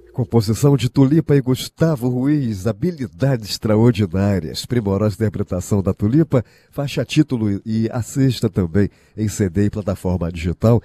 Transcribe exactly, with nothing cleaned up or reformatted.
Composição de Tulipa e Gustavo Ruiz, habilidades extraordinárias, primorosa interpretação da Tulipa, faixa título e a sexta também em C D e plataforma digital,